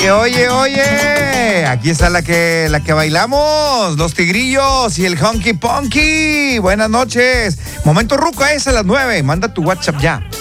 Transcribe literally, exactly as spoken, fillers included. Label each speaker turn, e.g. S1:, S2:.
S1: Oye, oye, oye. Aquí está la que, la que bailamos. Los Tigrillos y el Honky Ponky. Buenas noches. Momento ruco es a las nueve. Manda tu WhatsApp ya.